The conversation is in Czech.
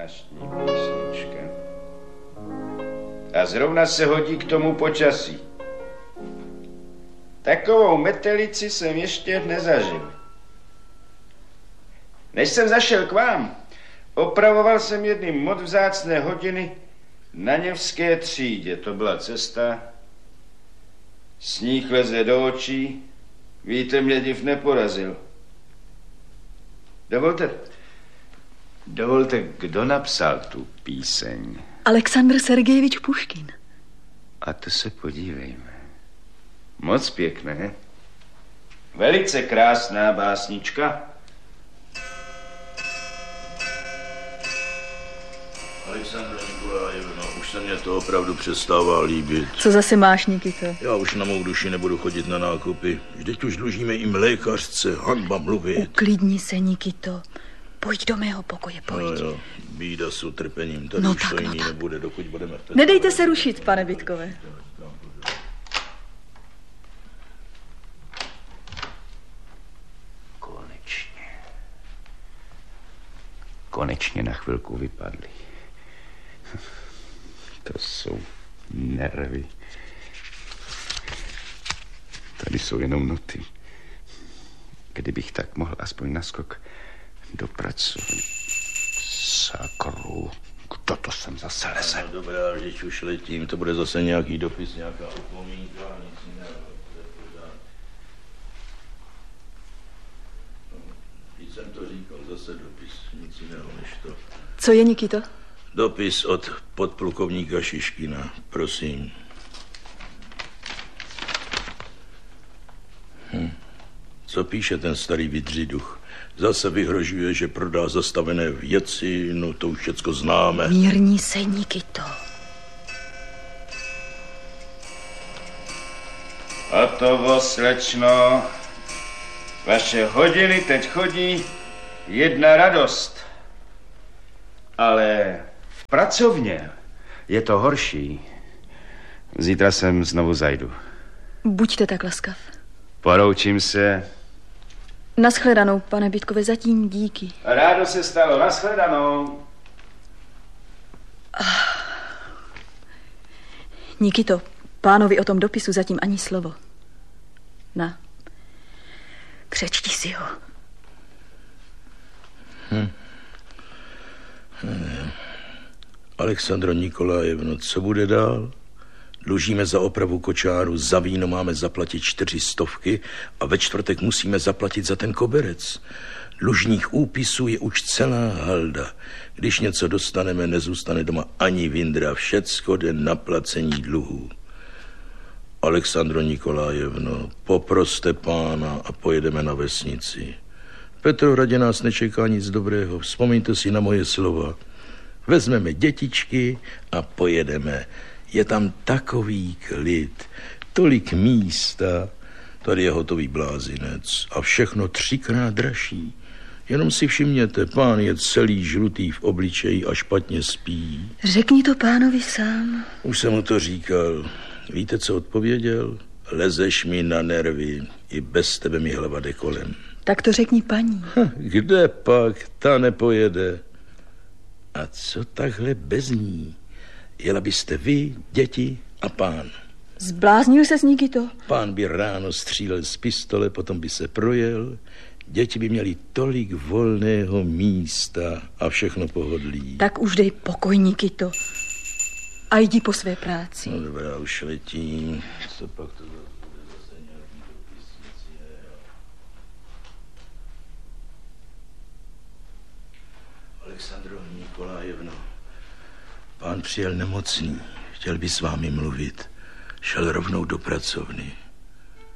zvláštní písnička. A zrovna se hodí k tomu počasí. Takovou metelici jsem ještě nezažil. Než jsem zašel k vám, opravoval jsem jedny moc vzácné hodiny na Něvské třídě. To byla cesta. Sníh leze do očí. Víte, mě div neporazil. Dovolte, kdo napsal tu píseň? Aleksandr Sergejevič Puškin. A to se podívejme. Moc pěkné. Velice krásná básnička. Alexandra Nikolajevna, už se mě to opravdu přestává líbit. Co zase máš, Nikito? Já už na mou duši nebudu chodit na nákupy. Vždyť už dlužíme jim lékařce, hanba mluvit. Uklidni se, Nikito. Pojď do mého pokoje, pojď. No jo, bída s utrpením, tady už to jiný nebude, dokud budeme v té... Nedejte se rušit, pane Bytkové. Konečně na chvilku vypadly. To jsou nervy. Tady jsou jenom noty. Kdybych tak mohl aspoň naskok dopracovat. Sakru, kdo to sem zase leze? No dobrá, vždyť už letím, to bude zase nějaký dopis, nějaká upomínka, nic jiného. Když jsem to říkal, zase dopis, nic jiného než to. Co je, Nikito? Dopis od podplukovníka Šiškina, prosím. Co píše ten starý vydřiduch? Zase vyhrožuje, že prodá zastavené věci, no to už všecko známe. Mírní se, Nikito. Hotovo, slečno. Vaše hodiny teď chodí jedna radost. Ale v pracovně je to horší. Zítra sem znovu zajdu. Buďte tak laskav. Poroučím se. Naschledanou, pane Bytkové, zatím díky. Rádo se stalo, naschledanou. Nikito, pánovi o tom dopisu zatím ani slovo. Na, přečti si ho. Alexandro Nikolajevno, co bude dál? Dlužíme za opravu kočáru, za víno máme zaplatit 400 a ve čtvrtek musíme zaplatit za ten koberec. Dlužních úpisů je už celá halda. Když něco dostaneme, nezůstane doma ani vindra, všecko jde na placení dluhů. Alexandro Nikolajevno, poproste pána a pojedeme na vesnici. V Petrohradě nás nečeká nic dobrého, vzpomeňte si na moje slova. Vezmeme dětičky a pojedeme. Je tam takový klid, tolik místa, tady je hotový blázinec a všechno 3krát dražší. Jenom si všimněte, pán je celý žlutý v obličeji a špatně spí. Řekni to pánovi sám. Už jsem mu to říkal. Víte, co odpověděl? Lezeš mi na nervy, i bez tebe mi hlava jde kolem. Tak to řekni paní. Kde pak? Ta nepojede. A co takhle bez ní? Jela byste vy, děti a pán. Zbláznil se, Nikito? Pán by ráno střílel z pistole, potom by se projel. Děti by měly tolik volného místa a všechno pohodlí. Tak už dej pokoj, Nikito. A jdi po své práci. No dobrá, už letím. Co pak to bude zase nějaký dopis? Alexandro Nikolajevno, pán přijel nemocný. Chtěl by s vámi mluvit. Šel rovnou do pracovny.